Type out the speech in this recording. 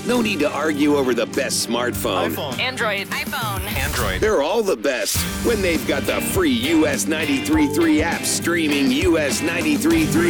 No need to argue over the best smartphone. Android. iPhone. They're all the best when they've got the free US 93.3 app streaming US 93.3